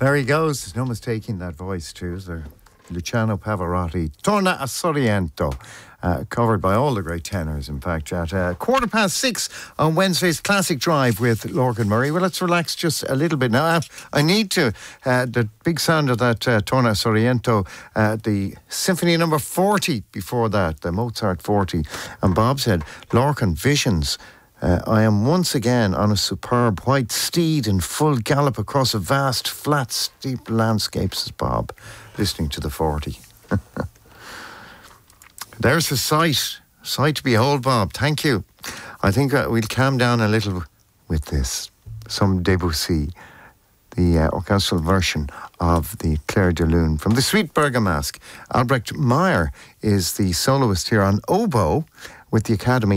There he goes. There's no mistaking that voice too, is there? Luciano Pavarotti, Torna a Sorrento, covered by all the great tenors, in fact, at 6:15 on Wednesday's Classic Drive with Lorcan Murray. Well, let's relax just a little bit now. I need to, the big sound of that Torna a Sorrento, the Symphony number 40 before that, the Mozart 40. And Bob said, Lorcan, visions. I am once again on a superb white steed in full gallop across a vast, flat, steep landscape, says Bob, listening to the 40. There's a sight to behold, Bob. Thank you. I think we'll calm down a little with this. Some Debussy, the orchestral version of the Clair de Lune from the Suite Bergamasque. Albrecht Meyer is the soloist here on oboe with the Academy